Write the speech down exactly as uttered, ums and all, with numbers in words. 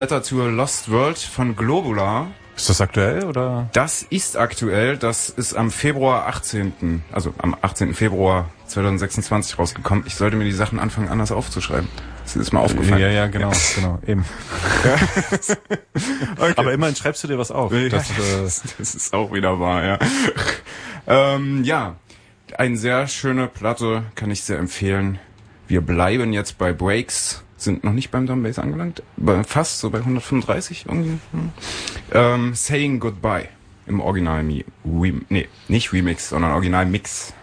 Letter to a Lost World von Globula. Ist das aktuell, oder? Das ist aktuell. Das ist am Februar achtzehnten Also am achtzehnten Februar zweitausendsechsundzwanzig rausgekommen. Ich sollte mir die Sachen anfangen, anders aufzuschreiben. Das ist mir aufgefallen. Ja, ja, genau, ja. genau, eben. Ja. Okay. Aber immerhin schreibst du dir was auf. Ja, das, äh das ist auch wieder wahr, ja. ähm, ja, eine sehr schöne Platte, kann ich sehr empfehlen. Wir bleiben jetzt bei Breaks. Sind noch nicht beim Drum Bass angelangt, fast so bei hundertfünfunddreißig irgendwie. Ähm, Saying Goodbye im Original Mi, Rem, nee, nicht Remix, sondern Original Mix.